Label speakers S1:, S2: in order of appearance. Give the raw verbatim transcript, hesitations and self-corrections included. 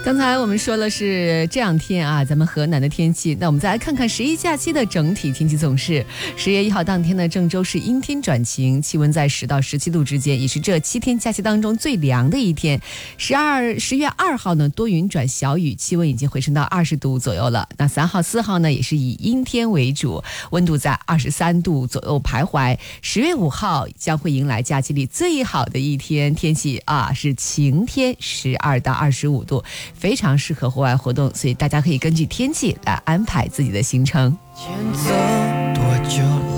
S1: 刚才我们说了是这两天啊，咱们河南的天气。那我们再来看看十一假期的整体天气走势。十月一号当天呢，郑州是阴天转晴，气温在十到十七度之间，也是这七天假期当中最凉的一天。十二十月二号呢，多云转小雨，气温已经回升到二十度左右了。那三号、四号呢，也是以阴天为主，温度在二十三度左右徘徊。十月五号将会迎来假期里最好的一天，天气啊是晴天，十二到二十五度。非常适合户外活动，所以大家可以根据天气来安排自己的行程。
S2: 前走多久了